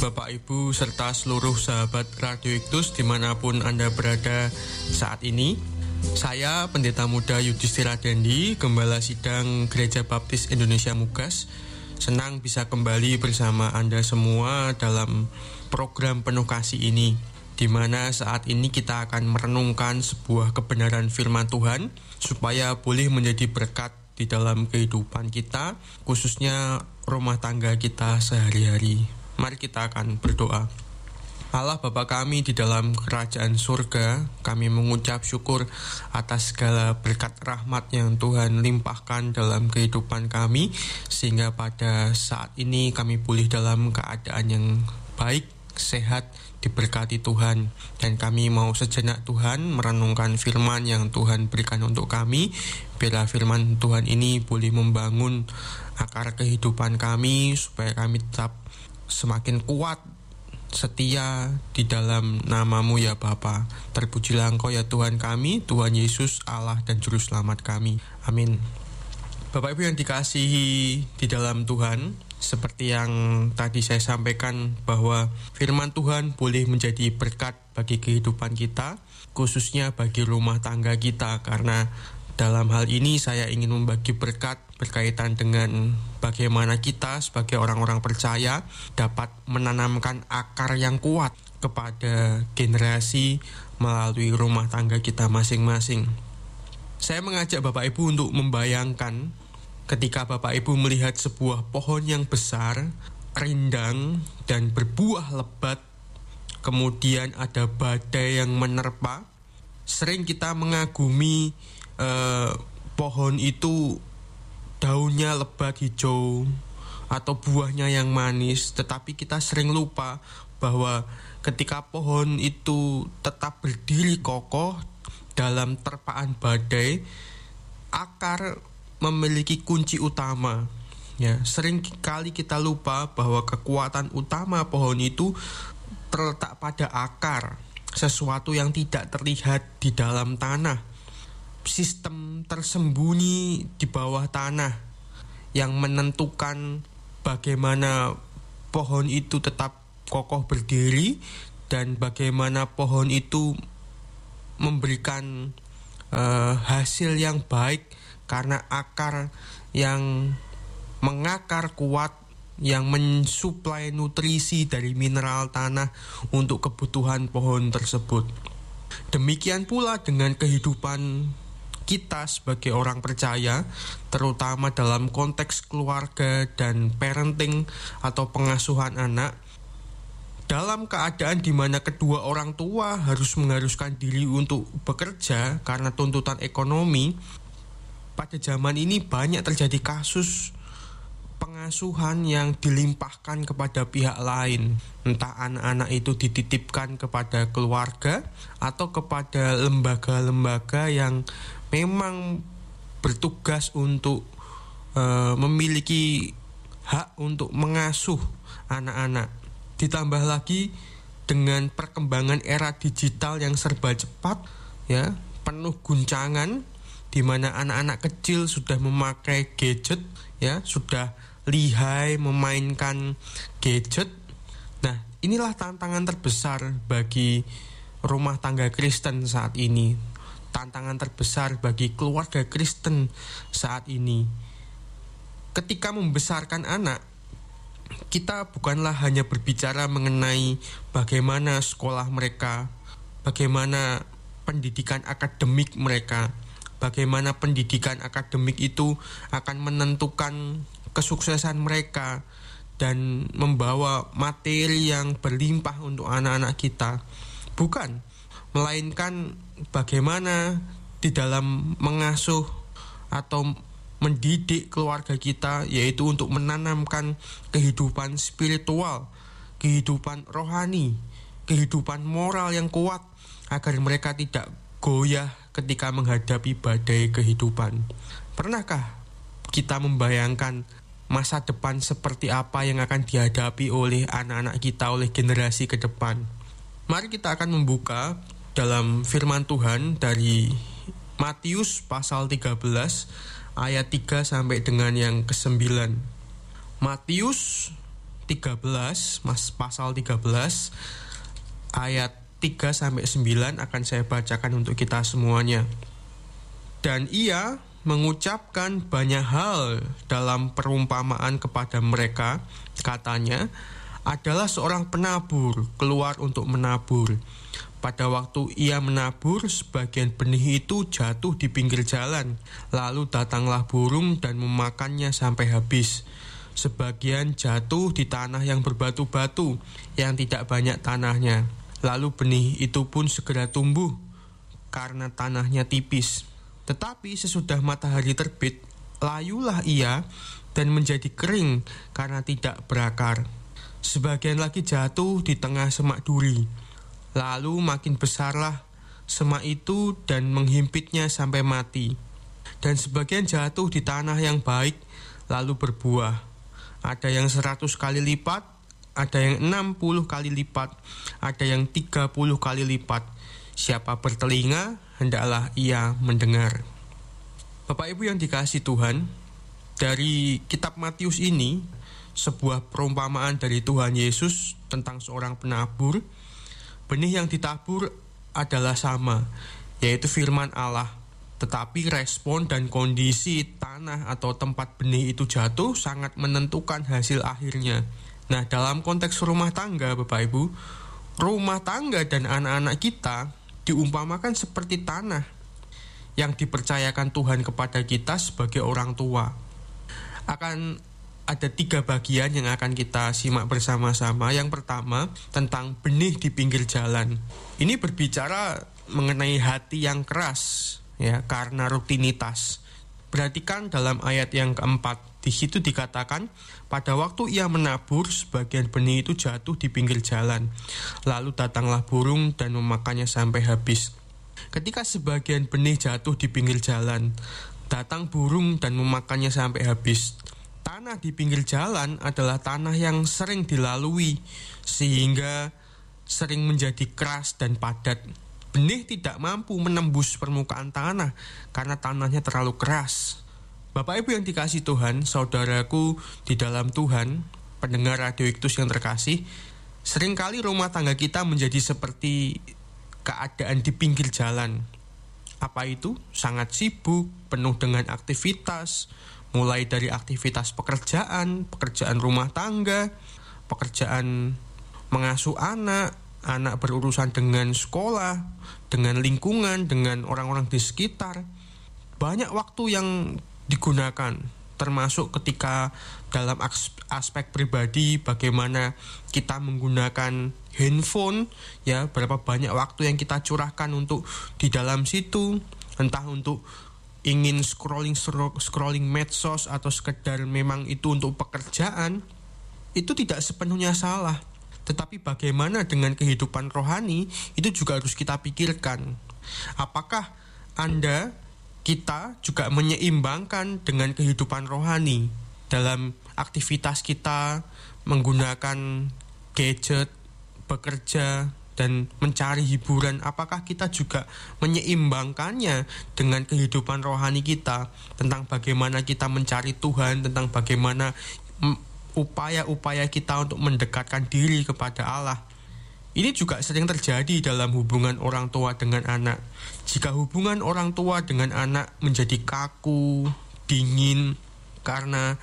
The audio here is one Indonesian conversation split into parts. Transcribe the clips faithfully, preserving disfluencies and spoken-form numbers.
Bapak Ibu serta seluruh sahabat Radio Iktus dimanapun Anda berada saat ini. Saya Pendeta Muda Yudhistira Dendi, Gembala Sidang Gereja Baptis Indonesia Mugas, senang bisa kembali bersama Anda semua dalam program penuh kasih ini, di mana saat ini kita akan merenungkan sebuah kebenaran firman Tuhan supaya boleh menjadi berkat di dalam kehidupan kita, khususnya rumah tangga kita sehari-hari. Mari kita akan berdoa. Allah Bapa kami di dalam kerajaan surga, kami mengucap syukur atas segala berkat rahmat yang Tuhan limpahkan dalam kehidupan kami, sehingga pada saat ini kami pulih dalam keadaan yang baik, sehat, diberkati Tuhan. Dan kami mau sejenak Tuhan merenungkan firman yang Tuhan berikan untuk kami. Biarlah firman Tuhan ini boleh membangun akar kehidupan kami, supaya kami tetap semakin kuat, setia di dalam nama-Mu ya Bapa. Terpujilah Engkau ya Tuhan kami, Tuhan Yesus Allah dan Juru Selamat kami. Amin. Bapak Ibu yang dikasihi di dalam Tuhan, seperti yang tadi saya sampaikan bahwa firman Tuhan boleh menjadi berkat bagi kehidupan kita, khususnya bagi rumah tangga kita, karena dalam hal ini saya ingin membagi berkat berkaitan dengan bagaimana kita sebagai orang-orang percaya dapat menanamkan akar yang kuat kepada generasi melalui rumah tangga kita masing-masing. Saya mengajak Bapak Ibu untuk membayangkan ketika Bapak Ibu melihat sebuah pohon yang besar, rindang, dan berbuah lebat, kemudian ada badai yang menerpa. Sering kita mengagumi eh, pohon itu, daunnya lebat hijau atau buahnya yang manis, tetapi kita sering lupa bahwa ketika pohon itu tetap berdiri kokoh dalam terpaan badai, akar memiliki kunci utama. Ya, sering kali kita lupa bahwa kekuatan utama pohon itu terletak pada akar, sesuatu yang tidak terlihat di dalam tanah, sistem tersembunyi di bawah tanah yang menentukan bagaimana pohon itu tetap kokoh berdiri dan bagaimana pohon itu memberikan uh, hasil yang baik karena akar yang mengakar kuat, yang mensuplai nutrisi dari mineral tanah untuk kebutuhan pohon tersebut. Demikian pula dengan kehidupan kita sebagai orang percaya, terutama dalam konteks keluarga dan parenting atau pengasuhan anak. Dalam keadaan di mana kedua orang tua harus mengharuskan diri untuk bekerja karena tuntutan ekonomi, pada zaman ini banyak terjadi kasus pengasuhan yang dilimpahkan kepada pihak lain. Entah anak-anak itu dititipkan kepada keluarga atau kepada lembaga-lembaga yang memang bertugas untuk uh, memiliki hak untuk mengasuh anak-anak. Ditambah lagi dengan perkembangan era digital yang serba cepat, ya, penuh guncangan, di mana anak-anak kecil sudah memakai gadget, ya, sudah lihai memainkan gadget. Nah, inilah tantangan terbesar bagi rumah tangga Kristen saat ini. Tantangan terbesar bagi keluarga Kristen saat ini. Ketika membesarkan anak, kita bukanlah hanya berbicara mengenai bagaimana sekolah mereka, bagaimana pendidikan akademik mereka, bagaimana pendidikan akademik itu akan menentukan kesuksesan mereka dan membawa materi yang berlimpah untuk anak-anak kita. Bukan, melainkan bagaimana di dalam mengasuh atau mendidik keluarga kita, yaitu untuk menanamkan kehidupan spiritual, kehidupan rohani, kehidupan moral yang kuat, agar mereka tidak goyah ketika menghadapi badai kehidupan. Pernahkah kita membayangkan masa depan seperti apa yang akan dihadapi oleh anak-anak kita, oleh generasi ke depan? Mari kita akan membuka dalam firman Tuhan dari Matius pasal tiga belas ayat tiga sampai dengan yang kesembilan. Matius tiga belas, Mas, pasal tiga belas ayat tiga sampai sembilan akan saya bacakan untuk kita semuanya. Dan ia mengucapkan banyak hal dalam perumpamaan kepada mereka, katanya, adalah seorang penabur keluar untuk menabur. Pada waktu ia menabur, sebagian benih itu jatuh di pinggir jalan. Lalu datanglah burung dan memakannya sampai habis. Sebagian jatuh di tanah yang berbatu-batu, yang tidak banyak tanahnya. Lalu benih itu pun segera tumbuh, karena tanahnya tipis. Tetapi sesudah matahari terbit, layulah ia dan menjadi kering karena tidak berakar. Sebagian lagi jatuh di tengah semak duri. Lalu makin besarlah semak itu dan menghimpitnya sampai mati. Dan sebagian jatuh di tanah yang baik, lalu berbuah. Ada yang seratus kali lipat, ada yang enam puluh kali lipat, ada yang tiga puluh kali lipat. Siapa bertelinga, hendaklah ia mendengar. Bapak Ibu yang dikasihi Tuhan, dari kitab Matius ini, sebuah perumpamaan dari Tuhan Yesus tentang seorang penabur. Benih yang ditabur adalah sama, yaitu firman Allah. Tetapi respon dan kondisi tanah atau tempat benih itu jatuh sangat menentukan hasil akhirnya. Nah, dalam konteks rumah tangga, Bapak Ibu, rumah tangga dan anak-anak kita diumpamakan seperti tanah yang dipercayakan Tuhan kepada kita sebagai orang tua. Akan ada tiga bagian yang akan kita simak bersama-sama. Yang pertama, tentang benih di pinggir jalan. Ini berbicara mengenai hati yang keras, ya, karena rutinitas. Perhatikan dalam ayat yang keempat. Di situ dikatakan, pada waktu ia menabur, sebagian benih itu jatuh di pinggir jalan. Lalu datanglah burung dan memakannya sampai habis. Ketika sebagian benih jatuh di pinggir jalan, datang burung dan memakannya sampai habis. Tanah di pinggir jalan adalah tanah yang sering dilalui, sehingga sering menjadi keras dan padat. Benih tidak mampu menembus permukaan tanah karena tanahnya terlalu keras. Bapak Ibu yang dikasihi Tuhan, saudaraku di dalam Tuhan, pendengar Radio Iktus yang terkasih, seringkali rumah tangga kita menjadi seperti keadaan di pinggir jalan. Apa itu? Sangat sibuk, penuh dengan aktivitas, mulai dari aktivitas pekerjaan, pekerjaan rumah tangga, pekerjaan mengasuh anak, anak berurusan dengan sekolah, dengan lingkungan, dengan orang-orang di sekitar. Banyak waktu yang digunakan, termasuk ketika dalam aspek pribadi, bagaimana kita menggunakan handphone, ya, berapa banyak waktu yang kita curahkan untuk di dalam situ, entah untuk ingin scrolling scrolling medsos atau sekedar memang itu untuk pekerjaan. Itu tidak sepenuhnya salah, tetapi bagaimana dengan kehidupan rohani itu juga harus kita pikirkan. Apakah Anda, kita juga menyeimbangkan dengan kehidupan rohani dalam aktivitas kita menggunakan gadget, bekerja, dan mencari hiburan? Apakah kita juga menyeimbangkannya dengan kehidupan rohani kita, tentang bagaimana kita mencari Tuhan, tentang bagaimana upaya-upaya kita untuk mendekatkan diri kepada Allah? Ini juga sering terjadi dalam hubungan orang tua dengan anak. Jika hubungan orang tua dengan anak menjadi kaku, dingin, karena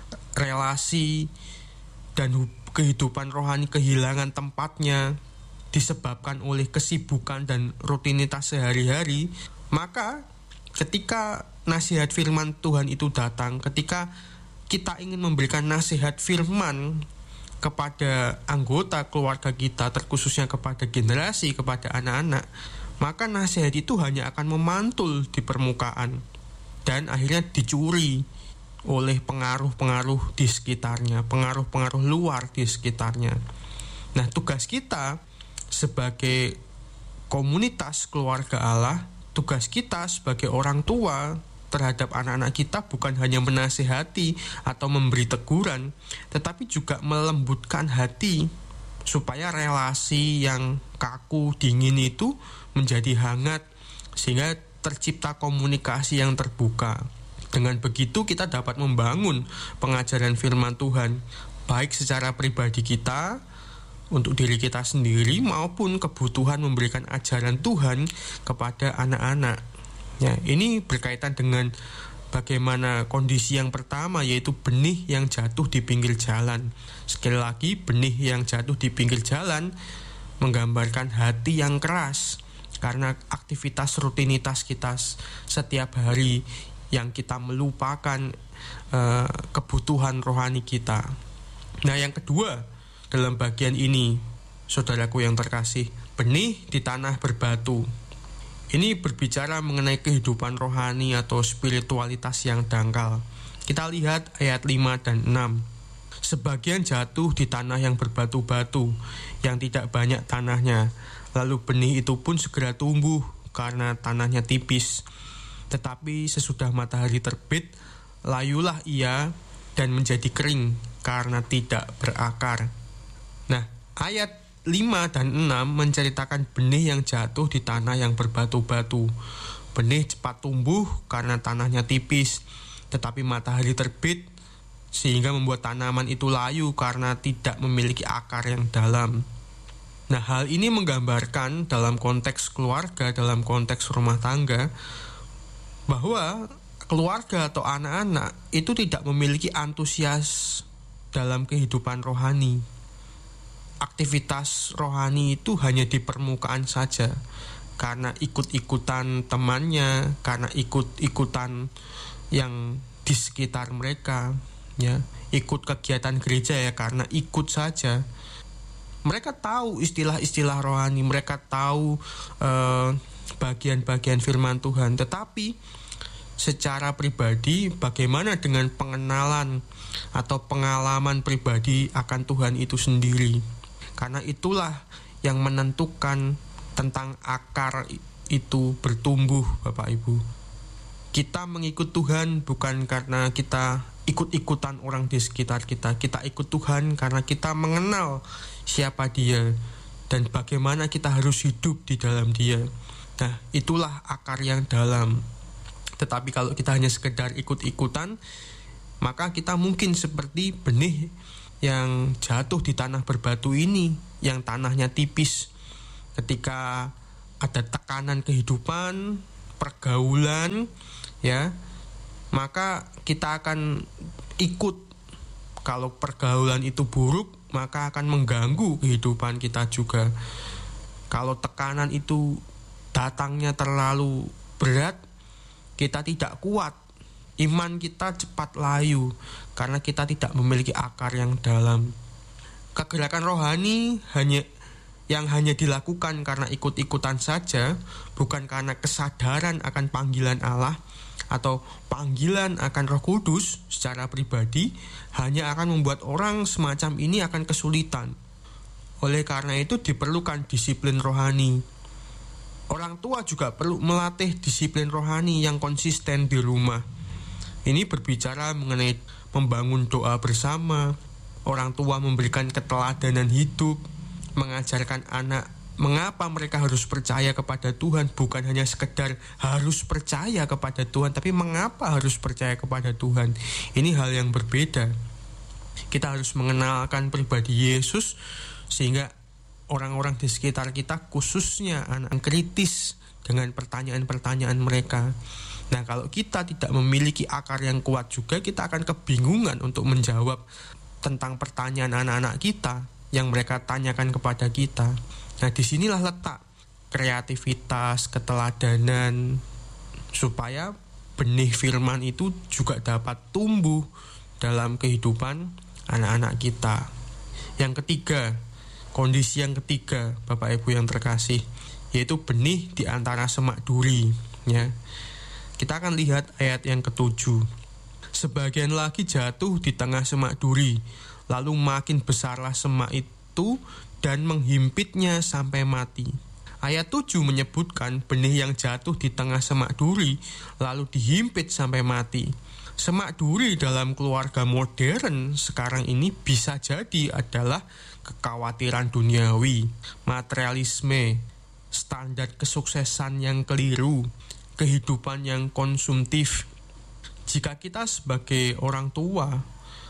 relasi dan kehidupan rohani kehilangan tempatnya, disebabkan oleh kesibukan dan rutinitas sehari-hari, maka ketika nasihat firman Tuhan itu datang, ketika kita ingin memberikan nasihat firman kepada anggota keluarga kita, terkhususnya kepada generasi, kepada anak-anak, maka nasihat itu hanya akan memantul di permukaan dan akhirnya dicuri oleh pengaruh-pengaruh di sekitarnya, pengaruh-pengaruh luar di sekitarnya. Nah, tugas kita sebagai komunitas keluarga Allah, tugas kita sebagai orang tua terhadap anak-anak kita bukan hanya menasihati atau memberi teguran, tetapi juga melembutkan hati supaya relasi yang kaku, dingin itu menjadi hangat, sehingga tercipta komunikasi yang terbuka. Dengan begitu kita dapat membangun pengajaran firman Tuhan, baik secara pribadi kita, untuk diri kita sendiri, maupun kebutuhan memberikan ajaran Tuhan kepada anak-anak. Ya, ini berkaitan dengan bagaimana kondisi yang pertama, yaitu benih yang jatuh di pinggir jalan. Sekali lagi, benih yang jatuh di pinggir jalan menggambarkan hati yang keras karena aktivitas rutinitas kita setiap hari yang kita melupakan uh, kebutuhan rohani kita. Nah, yang kedua dalam bagian ini, saudaraku yang terkasih, benih di tanah berbatu. Ini berbicara mengenai kehidupan rohani atau spiritualitas yang dangkal. Kita lihat ayat lima dan enam. Sebagian jatuh di tanah yang berbatu-batu, yang tidak banyak tanahnya. Lalu benih itu pun segera tumbuh karena tanahnya tipis. Tetapi sesudah matahari terbit, layulah ia dan menjadi kering karena tidak berakar. Nah, ayat lima dan enam menceritakan benih yang jatuh di tanah yang berbatu-batu. Benih cepat tumbuh karena tanahnya tipis, tetapi matahari terbit sehingga membuat tanaman itu layu karena tidak memiliki akar yang dalam. Nah, hal ini menggambarkan dalam konteks keluarga, dalam konteks rumah tangga, bahwa keluarga atau anak-anak itu tidak memiliki antusias dalam kehidupan rohani. Aktivitas rohani itu hanya di permukaan saja, karena ikut-ikutan temannya, karena ikut-ikutan yang di sekitar mereka, ya, ikut kegiatan gereja ya karena ikut saja. Mereka tahu istilah-istilah rohani, mereka tahu eh, bagian-bagian firman Tuhan, tetapi secara pribadi bagaimana dengan pengenalan atau pengalaman pribadi akan Tuhan itu sendiri? Karena itulah yang menentukan tentang akar itu bertumbuh, Bapak Ibu. Kita mengikut Tuhan bukan karena kita ikut-ikutan orang di sekitar kita. Kita ikut Tuhan karena kita mengenal siapa Dia dan bagaimana kita harus hidup di dalam Dia. Nah, itulah akar yang dalam. Tetapi kalau kita hanya sekedar ikut-ikutan, maka kita mungkin seperti benih yang jatuh di tanah berbatu ini, yang tanahnya tipis. Ketika ada tekanan kehidupan, pergaulan, ya, maka kita akan ikut. Kalau pergaulan itu buruk, maka akan mengganggu kehidupan kita juga. Kalau tekanan itu datangnya terlalu berat, kita tidak kuat. Iman kita cepat layu karena kita tidak memiliki akar yang dalam. Kegerakan rohani hanya yang hanya dilakukan karena ikut-ikutan saja, bukan karena kesadaran akan panggilan Allah atau panggilan akan Roh Kudus secara pribadi, hanya akan membuat orang semacam ini akan kesulitan. Oleh karena itu diperlukan disiplin rohani. Orang tua juga perlu melatih disiplin rohani yang konsisten di rumah. Ini berbicara mengenai membangun doa bersama, orang tua memberikan keteladanan hidup, mengajarkan anak mengapa mereka harus percaya kepada Tuhan, bukan hanya sekedar harus percaya kepada Tuhan, tapi mengapa harus percaya kepada Tuhan. Ini hal yang berbeda. Kita harus mengenalkan pribadi Yesus sehingga orang-orang di sekitar kita, khususnya anak kritis dengan pertanyaan-pertanyaan mereka. Nah, kalau kita tidak memiliki akar yang kuat juga, kita akan kebingungan untuk menjawab tentang pertanyaan anak-anak kita yang mereka tanyakan kepada kita. Nah, disinilah letak kreativitas, keteladanan, supaya benih firman itu juga dapat tumbuh dalam kehidupan anak-anak kita. Yang ketiga, kondisi yang ketiga, Bapak Ibu yang terkasih, yaitu benih di antara semak duri, ya. Kita akan lihat ayat yang ketujuh. Sebagian lagi jatuh di tengah semak duri, lalu makin besarlah semak itu dan menghimpitnya sampai mati. Ayat tujuh menyebutkan benih yang jatuh di tengah semak duri, lalu dihimpit sampai mati. Semak duri dalam keluarga modern sekarang ini bisa jadi adalah kekhawatiran duniawi, materialisme, standar kesuksesan yang keliru, kehidupan yang konsumtif. Jika kita sebagai orang tua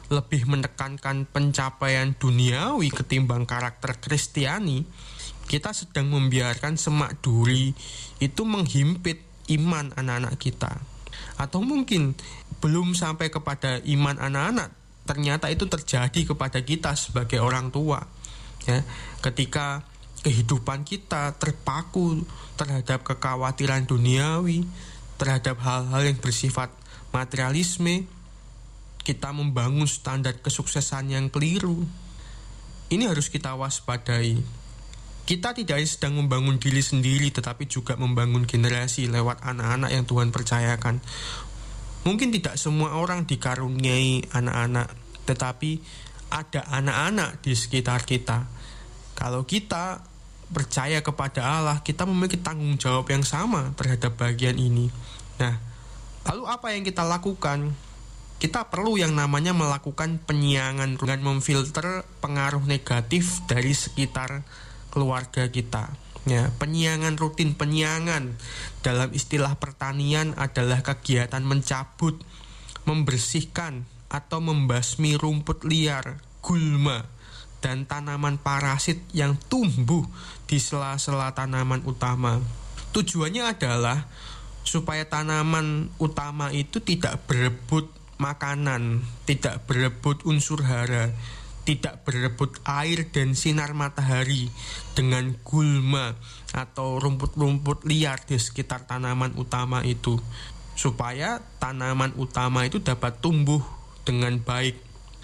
lebih menekankan pencapaian duniawi ketimbang karakter Kristiani, kita sedang membiarkan semak duri itu menghimpit iman anak-anak kita. Atau mungkin belum sampai kepada iman anak-anak, ternyata itu terjadi kepada kita sebagai orang tua. Ya, ketika kehidupan kita terpaku terhadap kekhawatiran duniawi, terhadap hal-hal yang bersifat materialisme, kita membangun standar kesuksesan yang keliru. Ini harus kita waspadai. Kita tidak hanya sedang membangun diri sendiri, tetapi juga membangun generasi lewat anak-anak yang Tuhan percayakan. Mungkin tidak semua orang dikaruniai anak-anak, tetapi ada anak-anak di sekitar kita. Kalau kita percaya kepada Allah, kita memiliki tanggung jawab yang sama terhadap bagian ini. Nah, lalu apa yang kita lakukan? Kita perlu yang namanya melakukan penyiangan dengan memfilter pengaruh negatif dari sekitar keluarga kita. Ya, penyiangan rutin, penyiangan dalam istilah pertanian adalah kegiatan mencabut, membersihkan atau membasmi rumput liar, gulma, dan tanaman parasit yang tumbuh di sela-sela tanaman utama. Tujuannya adalah supaya tanaman utama itu tidak berebut makanan, tidak berebut unsur hara, tidak berebut air dan sinar matahari dengan gulma atau rumput-rumput liar di sekitar tanaman utama itu, supaya tanaman utama itu dapat tumbuh dengan baik.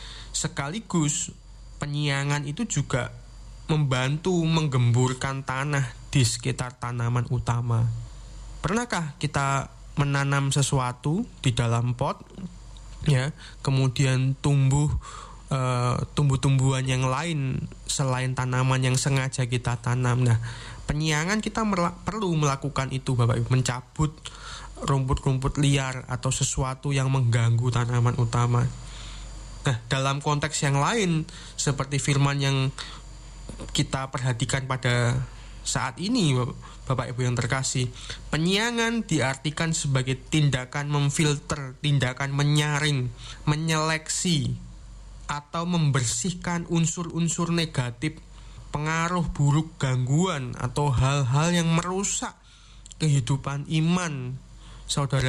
Sekaligus penyiangan itu juga membantu menggemburkan tanah di sekitar tanaman utama. Pernahkah kita menanam sesuatu di dalam pot, ya, kemudian tumbuh uh, tumbuh-tumbuhan yang lain selain tanaman yang sengaja kita tanam? Nah, penyiangan kita merla- perlu melakukan itu, Bapak Ibu, mencabut rumput-rumput liar atau sesuatu yang mengganggu tanaman utama. Nah, dalam konteks yang lain, seperti firman yang kita perhatikan pada saat ini, Bapak Ibu yang terkasih, penyiangan diartikan sebagai tindakan memfilter, tindakan menyaring, menyeleksi, atau membersihkan unsur-unsur negatif, pengaruh buruk, gangguan, atau hal-hal yang merusak kehidupan iman saudara